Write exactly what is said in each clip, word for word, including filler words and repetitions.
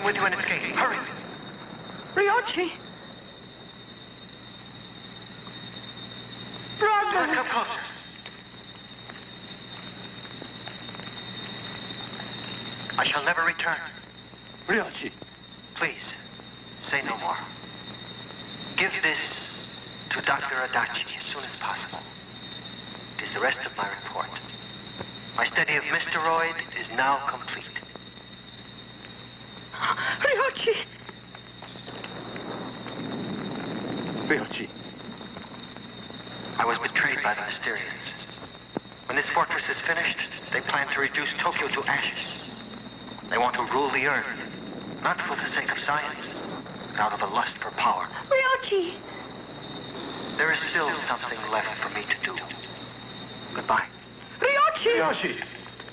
with you and escape. Hurry. Ryochi! Brother! Do not come closer. I shall never return. Ryochi. Please, say no more. Give this to Doctor Adachi as soon as possible. It is the rest of my report. My study of Mysteroid is now complete. Ryochi! Ryochi. I was betrayed by the Mysterians. When this fortress is finished, they plan to reduce Tokyo to ashes. They want to rule the Earth, not for the sake of science, but out of a lust for power. Ryochi! There is still something left for me to do. Goodbye. Ryochi! Ryochi!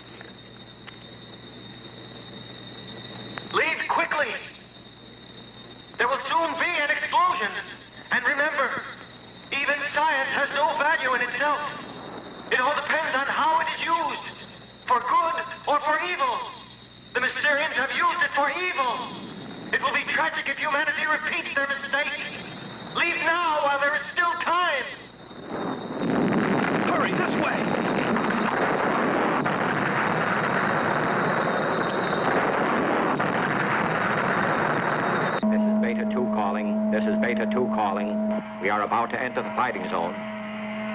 Leave quickly! There will soon be an explosion. And remember, even science has no value in itself. It all depends on how it is used. For good or for evil. The Mysterians have used it for evil. It will be tragic if humanity repeats their mistake. Leave now while there is still time. Hurry, this way! This is Beta two calling. This is Beta two calling. We are about to enter the fighting zone.